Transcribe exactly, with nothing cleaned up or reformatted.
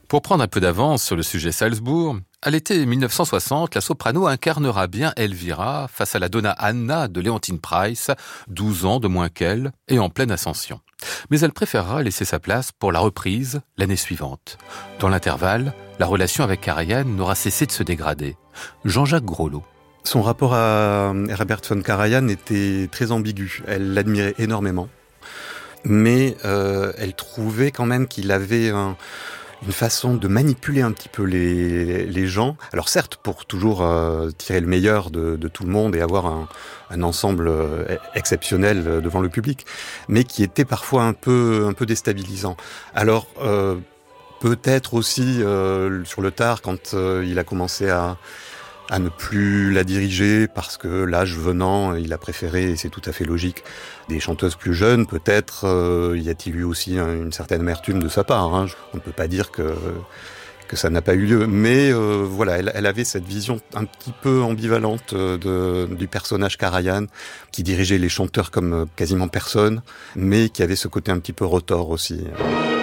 Pour prendre un peu d'avance sur le sujet Salzbourg, à l'été mille neuf cent soixante, la soprano incarnera bien Elvira face à la donna Anna de Leontyne Price, douze ans de moins qu'elle et en pleine ascension. Mais elle préférera laisser sa place pour la reprise l'année suivante. Dans l'intervalle, la relation avec Karajan n'aura cessé de se dégrader. Jean-Jacques Groslot. Son rapport à Herbert von Karajan était très ambigu. Elle l'admirait énormément, mais euh, elle trouvait quand même qu'il avait un... une façon de manipuler un petit peu les, les gens. Alors certes, pour toujours euh, tirer le meilleur de, de tout le monde et avoir un, un ensemble euh, exceptionnel devant le public, mais qui était parfois un peu, un peu déstabilisant. Alors, euh, peut-être aussi euh, sur le tard, quand euh, il a commencé à, à ne plus la diriger, parce que l'âge venant, il a préféré, et c'est tout à fait logique, des chanteuses plus jeunes, peut-être euh, y a-t-il eu aussi une certaine amertume de sa part. Hein. On ne peut pas dire que, que ça n'a pas eu lieu. Mais euh, voilà, elle, elle avait cette vision un petit peu ambivalente de, du personnage Karajan, qui dirigeait les chanteurs comme quasiment personne, mais qui avait ce côté un petit peu retors aussi.